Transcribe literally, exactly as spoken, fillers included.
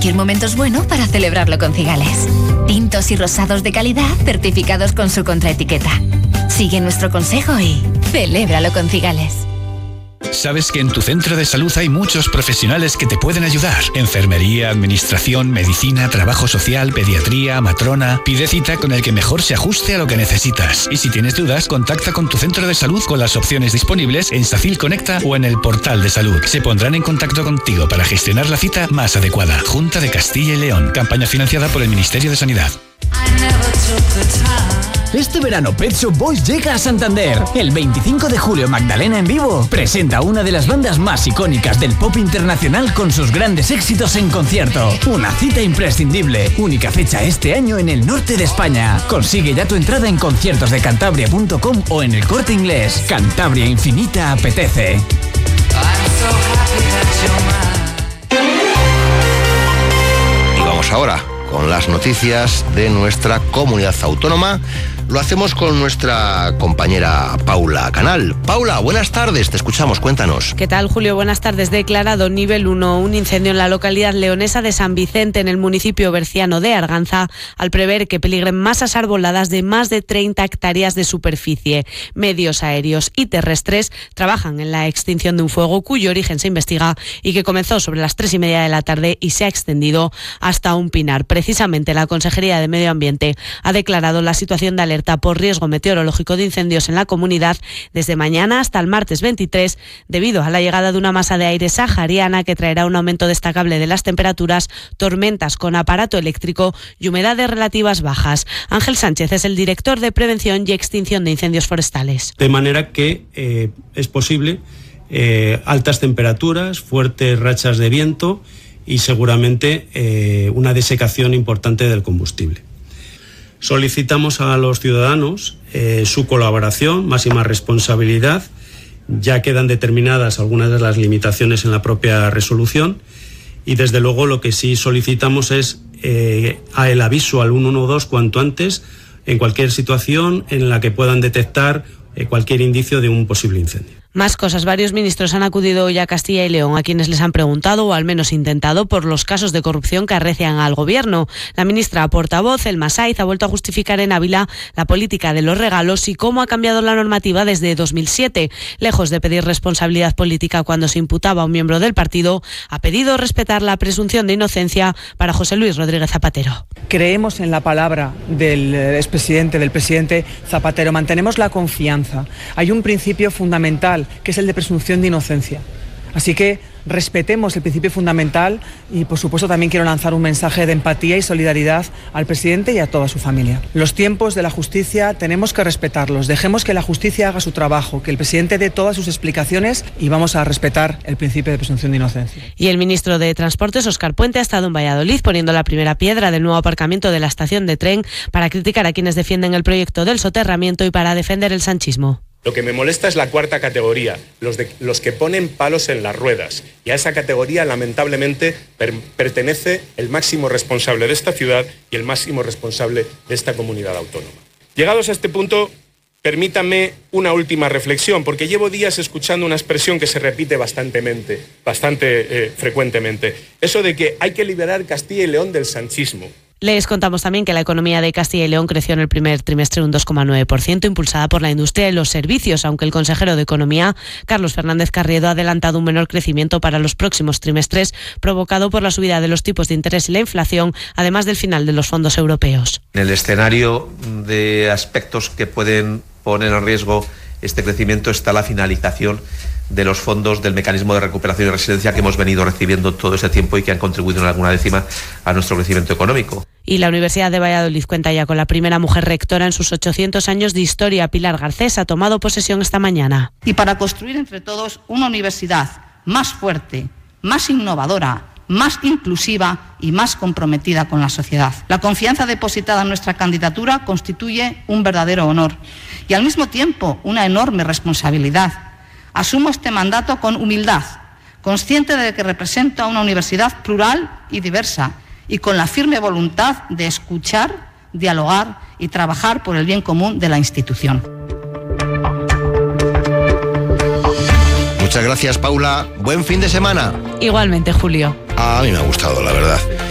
cualquier momento es bueno para celebrarlo con Cigales. Tintos y rosados de calidad certificados con su contraetiqueta. Sigue nuestro consejo y celébralo con Cigales. Sabes que en tu centro de salud hay muchos profesionales que te pueden ayudar. Enfermería, administración, medicina, trabajo social, pediatría, matrona. Pide cita con el que mejor se ajuste a lo que necesitas. Y si tienes dudas, contacta con tu centro de salud con las opciones disponibles en Sacil Conecta o en el portal de salud. Se pondrán en contacto contigo para gestionar la cita más adecuada. Junta de Castilla y León. Campaña financiada por el Ministerio de Sanidad. Este verano Pet Shop Boys llega a Santander. El veinticinco de julio Magdalena en vivo presenta una de las bandas más icónicas del pop internacional con sus grandes éxitos en concierto. Una cita imprescindible. Única fecha este año en el norte de España. Consigue ya tu entrada en conciertos de cantabria punto com o en el Corte Inglés. Cantabria Infinita apetece. Y vamos ahora con las noticias de nuestra comunidad autónoma. Lo hacemos con nuestra compañera Paula Canal. Paula, buenas tardes, te escuchamos, cuéntanos. ¿Qué tal, Julio? Buenas tardes. Declarado nivel uno un incendio en la localidad leonesa de San Vicente, en el municipio berciano de Arganza, al prever que peligren masas arboladas de más de treinta hectáreas de superficie. Medios aéreos y terrestres trabajan en la extinción de un fuego cuyo origen se investiga y que comenzó sobre las tres y media de la tarde y se ha extendido hasta un pinar. Precisamente la Consejería de Medio Ambiente ha declarado la situación de alerta por riesgo meteorológico de incendios en la comunidad desde mañana hasta el martes veintitrés, debido a la llegada de una masa de aire sahariana que traerá un aumento destacable de las temperaturas, tormentas con aparato eléctrico y humedades relativas bajas. Ángel Sánchez es el director de Prevención y Extinción de Incendios Forestales. De manera que eh, es posible eh, altas temperaturas, fuertes rachas de viento y seguramente eh, una desecación importante del combustible. Solicitamos a los ciudadanos eh, su colaboración, máxima responsabilidad. Ya quedan determinadas algunas de las limitaciones en la propia resolución y desde luego lo que sí solicitamos es eh, a el aviso al ciento doce cuanto antes en cualquier situación en la que puedan detectar eh, cualquier indicio de un posible incendio. Más cosas. Varios ministros han acudido hoy a Castilla y León, a quienes les han preguntado, o al menos intentado, por los casos de corrupción que arrecian al gobierno. La ministra portavoz, Elma Saiz, ha vuelto a justificar en Ávila la política de los regalos y cómo ha cambiado la normativa desde dos mil siete. Lejos de pedir responsabilidad política cuando se imputaba a un miembro del partido, ha pedido respetar la presunción de inocencia para José Luis Rodríguez Zapatero. Creemos en la palabra del expresidente, del presidente Zapatero. Mantenemos la confianza. Hay un principio fundamental, que es el de presunción de inocencia. Así que respetemos el principio fundamental y, por supuesto, también quiero lanzar un mensaje de empatía y solidaridad al presidente y a toda su familia. Los tiempos de la justicia tenemos que respetarlos. Dejemos que la justicia haga su trabajo, que el presidente dé todas sus explicaciones y vamos a respetar el principio de presunción de inocencia. Y el ministro de Transportes, Óscar Puente, ha estado en Valladolid poniendo la primera piedra del nuevo aparcamiento de la estación de tren para criticar a quienes defienden el proyecto del soterramiento y para defender el sanchismo. Lo que me molesta es la cuarta categoría, los, de, los que ponen palos en las ruedas. Y a esa categoría, lamentablemente, per, pertenece el máximo responsable de esta ciudad y el máximo responsable de esta comunidad autónoma. Llegados a este punto, permítanme una última reflexión, porque llevo días escuchando una expresión que se repite bastantemente, bastante eh, frecuentemente. Eso de que hay que liberar Castilla y León del sanchismo. Les contamos también que la economía de Castilla y León creció en el primer trimestre un dos coma nueve por ciento, impulsada por la industria y los servicios, aunque el consejero de Economía, Carlos Fernández Carriedo, ha adelantado un menor crecimiento para los próximos trimestres, provocado por la subida de los tipos de interés y la inflación, además del final de los fondos europeos. En el escenario de aspectos que pueden poner en riesgo este crecimiento está la finalización de los fondos del mecanismo de recuperación y resiliencia que hemos venido recibiendo todo ese tiempo y que han contribuido en alguna décima a nuestro crecimiento económico. Y la Universidad de Valladolid cuenta ya con la primera mujer rectora en sus ochocientos años de historia. Pilar Garcés ha tomado posesión esta mañana. Y para construir entre todos una universidad más fuerte, más innovadora, más inclusiva y más comprometida con la sociedad. La confianza depositada en nuestra candidatura constituye un verdadero honor y al mismo tiempo una enorme responsabilidad. Asumo este mandato con humildad, consciente de que represento a una universidad plural y diversa y con la firme voluntad de escuchar, dialogar y trabajar por el bien común de la institución. Muchas gracias, Paula. Buen fin de semana. Igualmente, Julio. A mí me ha gustado, la verdad.